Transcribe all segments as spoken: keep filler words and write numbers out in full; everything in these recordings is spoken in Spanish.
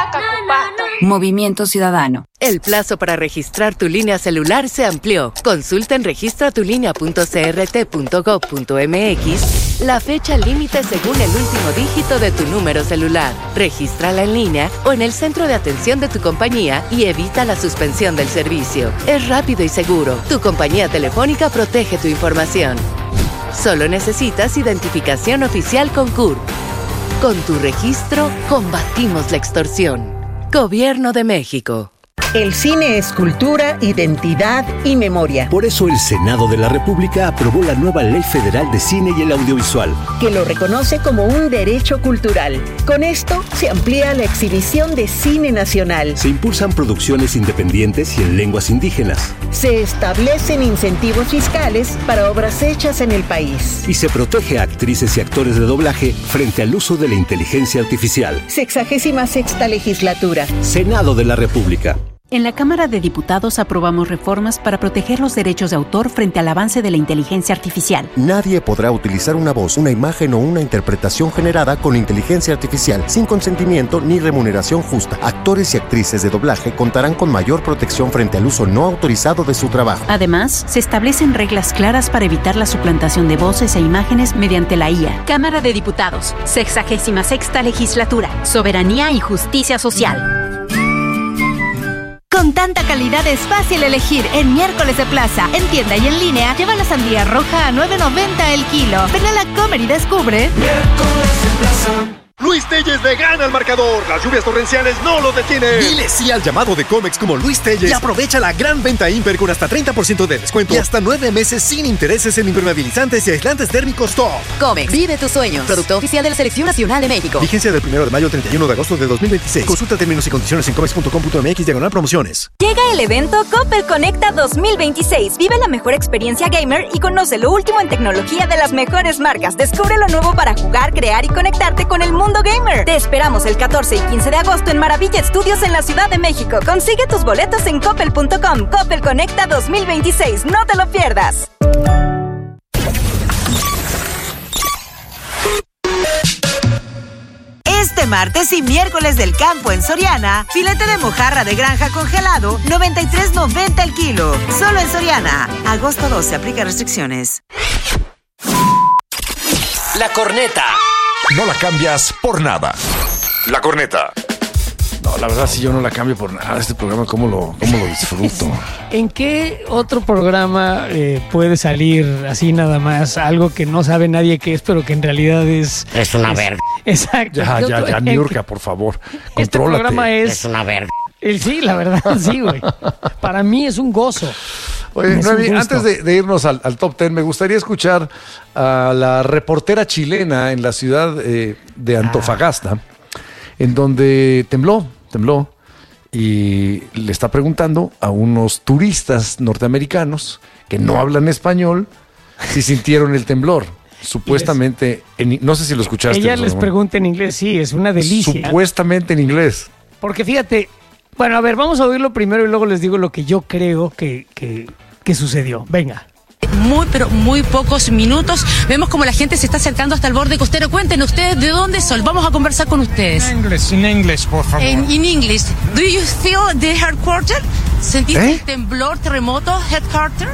Movimiento Ciudadano. El plazo para registrar tu línea celular se amplió. Consulta en registra tu línea punto c r t punto gov punto m x la fecha límite según el último dígito de tu número celular. Regístrala en línea o en el centro de atención de tu compañía y evita la suspensión del servicio. Es rápido y seguro. Tu compañía telefónica protege tu información. Solo necesitas identificación oficial con C U R. Con tu registro, combatimos la extorsión. Gobierno de México. El cine es cultura, identidad y memoria. Por eso el Senado de la República aprobó la nueva Ley Federal de Cine y el Audiovisual, que lo reconoce como un derecho cultural. Con esto se amplía la exhibición de cine nacional. Se impulsan producciones independientes y en lenguas indígenas. Se establecen incentivos fiscales para obras hechas en el país. Y se protege a actrices y actores de doblaje frente al uso de la inteligencia artificial. Sexagésima sexta legislatura. Senado de la República. En la Cámara de Diputados aprobamos reformas para proteger los derechos de autor frente al avance de la inteligencia artificial. Nadie podrá utilizar una voz, una imagen o una interpretación generada con inteligencia artificial sin consentimiento ni remuneración justa. Actores y actrices de doblaje contarán con mayor protección frente al uso no autorizado de su trabajo. Además, se establecen reglas claras para evitar la suplantación de voces e imágenes mediante la I A. Cámara de Diputados, sexagésima sexta legislatura, soberanía y justicia social. Con tanta calidad es fácil elegir en Miércoles de Plaza. En tienda y en línea, lleva la sandía roja a nueve noventa el kilo. Ven a la Comer y descubre. Miércoles de Plaza. Luis Telles le gana al marcador. Las lluvias torrenciales no lo detienen. Dile sí al llamado de Comex como Luis Telles y aprovecha la gran venta Imper con hasta treinta por ciento de descuento y hasta nueve meses sin intereses en impermeabilizantes y aislantes térmicos Top. Comex, vive tus sueños. Producto oficial de la Selección Nacional de México. Vigencia del primero de mayo al treinta y uno de agosto de dos mil veintiséis. Consulta términos y condiciones en comex punto com punto m x diagonal promociones. Llega el evento Coppel Conecta dos mil veintiséis. Vive la mejor experiencia gamer y conoce lo último en tecnología de las mejores marcas. Descubre lo nuevo para jugar, crear y conectarte con el mundo gamer. Te esperamos el catorce y quince de agosto en Maravilla Studios en la Ciudad de México. Consigue tus boletos en coppel punto com. Coppel Conecta dos mil veintiséis. No te lo pierdas. Este martes y miércoles del campo en Soriana, filete de mojarra de granja congelado, noventa y tres noventa el kilo. Solo en Soriana. Agosto doce, aplica restricciones. La corneta. No la cambias por nada. La corneta. No, la verdad, si yo no la cambio por nada. Este programa, ¿cómo lo, cómo lo disfruto? ¿En qué otro programa eh, puede salir así nada más algo que no sabe nadie qué es, pero que en realidad es... Es una es, verga. Exacto. Ya, ya, ya, Niurka, por favor. Contrólate. Este programa es... Es una verga. El, sí, la verdad, sí, güey. Para mí es un gozo. Oye, Noemi, antes de, de irnos al, al top ten, me gustaría escuchar a la reportera chilena en la ciudad eh, de Antofagasta, ah. en donde tembló, tembló, y le está preguntando a unos turistas norteamericanos que no hablan español si sintieron el temblor. Supuestamente, en, no sé si lo escuchaste. Ella les pregunta en inglés, sí, es una delicia. Supuestamente en inglés. Porque fíjate, bueno, a ver, vamos a oírlo primero y luego les digo lo que yo creo que... que ¿Qué sucedió? Venga. Muy, pero muy pocos minutos. Vemos como la gente se está acercando hasta el borde costero. Cuéntenos ustedes de dónde son. Vamos a conversar con ustedes. En inglés, en inglés, por favor. En inglés. Do you feel the headquarter? ¿Sentiste ¿Eh? el temblor, terremoto, headquarter?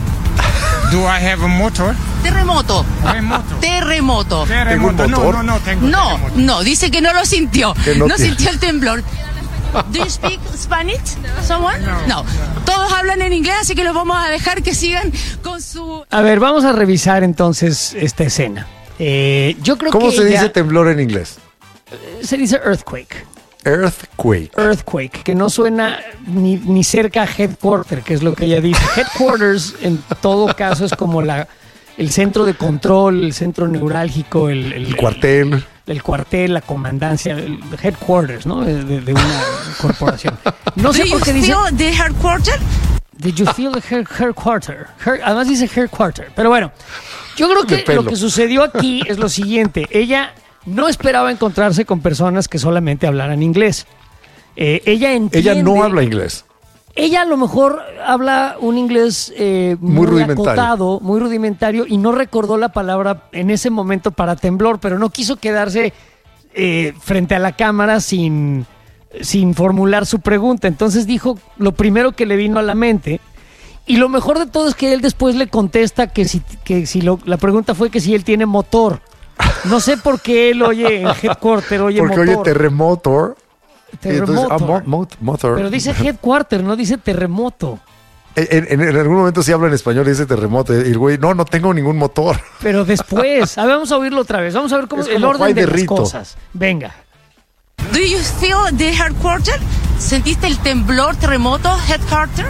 Do I have a motor? Terremoto. Terremoto. Terremoto. Terremoto. No, no, no tengo No, terremoto. no, dice que no lo sintió. No, no sintió el temblor. Do you speak Spanish? Someone? No. no. Todos hablan en inglés, así que los vamos a dejar que sigan con su... A ver, vamos a revisar entonces esta escena. Eh, yo creo ¿Cómo que se ella, dice temblor en inglés? Se dice earthquake. Earthquake. Earthquake, que no suena ni, ni cerca a headquarter, que es lo que ella dice. Headquarters, en todo caso, es como la, el centro de control, el centro neurálgico, el, el, el cuartel. El, el cuartel, la comandancia, el headquarters, ¿no? De, de una corporación. No sé por qué dice... ¿Do you feel the headquarter? Did you feel the head, headquarter? Her, además dice headquarter. Pero bueno, yo creo que lo que sucedió aquí es lo siguiente. Ella no esperaba encontrarse con personas que solamente hablaran inglés. Eh, ella entiende... Ella no habla inglés. Ella a lo mejor habla un inglés eh, muy, muy rudimentario. acotado, muy rudimentario, y no recordó la palabra en ese momento para temblor, pero no quiso quedarse eh, frente a la cámara sin, sin formular su pregunta. Entonces dijo lo primero que le vino a la mente. Y lo mejor de todo es que él después le contesta que si, que si lo, la pregunta fue que si él tiene motor. No sé por qué él oye en Headquarter, oye Porque motor. oye terremoto. Terremoto. Entonces, ah, mo, mo, motor. Pero dice Headquarter, no dice terremoto. En, en, en algún momento sí habla en español y dice terremoto. Y el güey, no, no tengo ningún motor. Pero después, a ver, vamos a oírlo otra vez. Vamos a ver cómo es el orden de, de las cosas. Venga. Do you feel the headquarter? ¿Sentiste el temblor, terremoto, headquarter?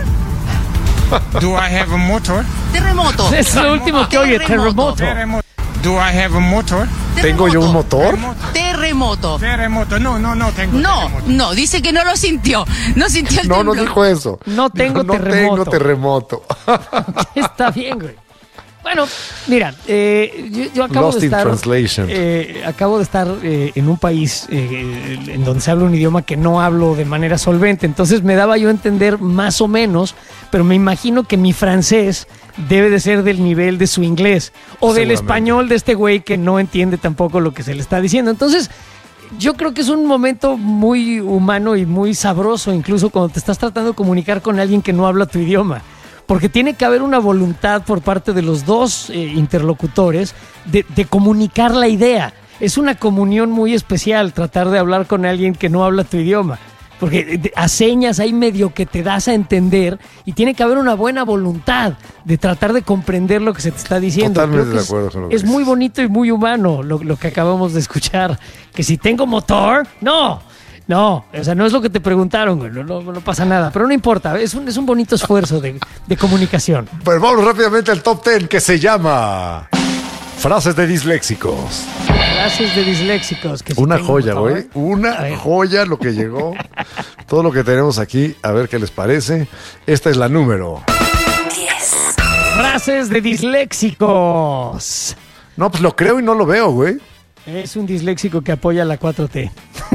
Do I have a motor? Terremoto. Es lo último que oye, terremoto. Terremoto. Do I have a motor? ¿Tengo yo un motor? Terremoto. Terremoto. No, no, no tengo. No, terremoto. no, dice que no lo sintió. No sintió el no, temblor. No, no dijo eso. No tengo no, terremoto. No tengo terremoto. Está bien, güey. Bueno, mira, eh, yo, yo acabo Lost de estar, in translation. Eh, acabo de estar eh, en un país eh, en donde se habla un idioma que no hablo de manera solvente, entonces me daba yo a entender más o menos, pero me imagino que mi francés debe de ser del nivel de su inglés o del español de este güey que no entiende tampoco lo que se le está diciendo. Entonces, yo creo que es un momento muy humano y muy sabroso, incluso cuando te estás tratando de comunicar con alguien que no habla tu idioma. Porque tiene que haber una voluntad por parte de los dos eh, interlocutores de, de comunicar la idea. Es una comunión muy especial tratar de hablar con alguien que no habla tu idioma. Porque a señas hay medio que te das a entender y tiene que haber una buena voluntad de tratar de comprender lo que se te está diciendo. Totalmente de es, acuerdo con lo que es dices. muy bonito y muy humano lo, lo que acabamos de escuchar. Que si tengo motor, no. No, o sea, no es lo que te preguntaron, güey, no, no, no pasa nada, pero no importa, es un, es un bonito esfuerzo de, de comunicación. Pues vamos rápidamente al top ten que se llama Frases de disléxicos. Frases de disléxicos. Que si Una tengo joya, motor. güey, una joya lo que llegó, todo lo que tenemos aquí, a ver qué les parece. Esta es la número diez. Frases de disléxicos. No, pues lo creo y no lo veo, güey. Es un disléxico que apoya la cuatro T.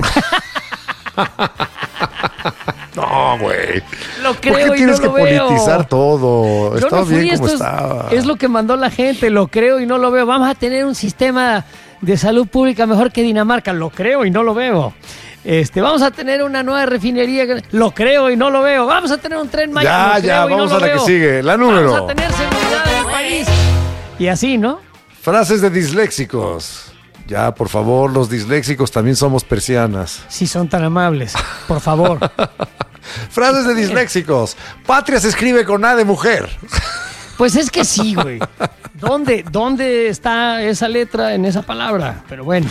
No, güey. Lo creo. ¿Por qué y tienes no lo que veo? politizar todo? Yo Estaba no fui, bien como esto estaba. Es, es lo que mandó la gente, lo creo y no lo veo. Vamos a tener un sistema de salud pública mejor que Dinamarca, lo creo y no lo veo. Este, vamos a tener una nueva refinería, lo creo y no lo veo. Vamos a tener un tren Maya, Ya, lo ya, creo y vamos no a lo la veo. que sigue. La número. Vamos a tener seguridad en el país. Y así, ¿no? Frases de disléxicos. Ya, por favor, los disléxicos también somos persianas. Si son tan amables, por favor. Frases de disléxicos. Patria se escribe con A de mujer. Pues es que sí, güey. ¿Dónde, ¿Dónde está esa letra en esa palabra? Pero bueno.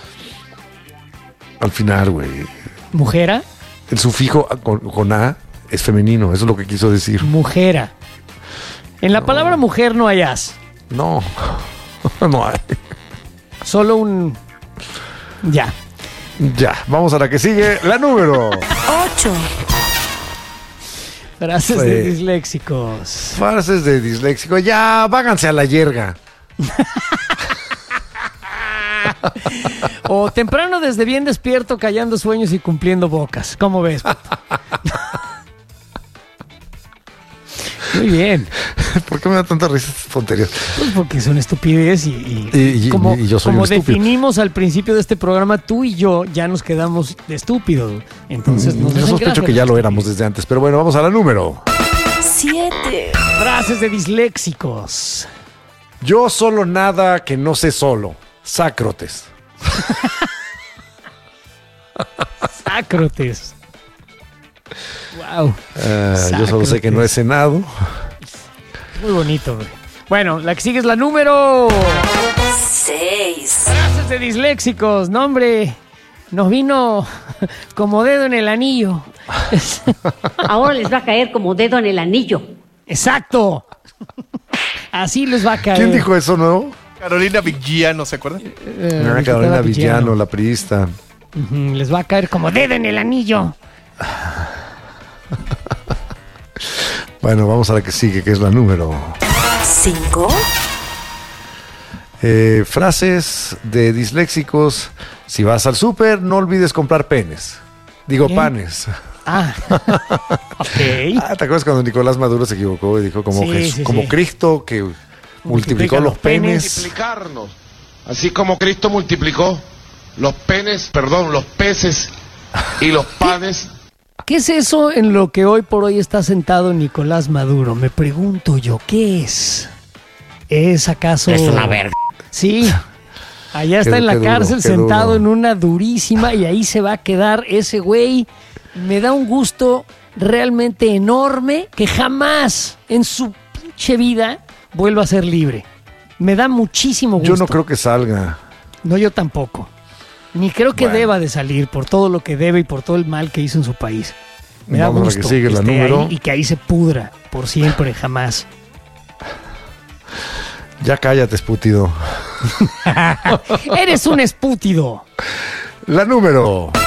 Al final, güey. ¿Mujera? El sufijo con, con A es femenino, eso es lo que quiso decir. Mujera. En la no. palabra mujer no hay as. No, no hay. Solo un... Ya. Ya, vamos a la que sigue. La número ocho. Frases sí. de disléxicos. Frases de disléxicos. Ya, váganse a la yerga. O temprano desde bien despierto, callando sueños y cumpliendo bocas. ¿Cómo ves? Muy bien. ¿Por qué me da tanta risa estas tonterías? Pues porque son estupidez y, y, y, y como, y yo soy como un estúpido. Definimos al principio de este programa, tú y yo ya nos quedamos de estúpidos. Entonces nos Yo sospecho que ya lo éramos desde antes, pero bueno, vamos a la número siete. Frases de disléxicos. Yo solo nada que no sé solo. Sácrotes. Sácrotes. Wow. Uh, yo solo sé que no he cenado. Muy bonito, güey. Bueno, la que sigue es la número seis. Frases de disléxicos. No, hombre, nos vino como dedo en el anillo. Ahora les va a caer como dedo en el anillo. Exacto. Así les va a caer. ¿Quién dijo eso, no? Carolina Villano, ¿se acuerdan? Eh, no, Carolina Villano, Villano, la priista. Uh-huh, les va a caer como dedo en el anillo. Bueno, vamos a la que sigue, que es la número cinco. Eh, frases de disléxicos. Si vas al súper, no olvides comprar penes. Digo, ¿qué? Panes. Ah, ok. Ah, ¿te acuerdas cuando Nicolás Maduro se equivocó y dijo como, sí, Jesús, sí, como sí. Cristo que multiplicó Multiplica los penes? Multiplicarnos. Así como Cristo multiplicó los penes, perdón, los peces y los padres... ¿Qué es eso en lo que hoy por hoy está sentado Nicolás Maduro? Me pregunto yo, ¿qué es? ¿Es acaso...? Es una verga. Sí, allá está Qué- en la qué duro, cárcel qué sentado duro. en una durísima y ahí se va a quedar ese güey. Me da un gusto realmente enorme que jamás en su pinche vida vuelva a ser libre. Me da muchísimo gusto. Yo no creo que salga. No, yo tampoco. Ni creo que Bueno. deba de salir por todo lo que debe y por todo el mal que hizo en su país. Me da Vamos a la gusto que sigue, la esté número. ahí y que ahí se pudra por siempre, jamás. Ya cállate, espútido. Eres un espútido. La número.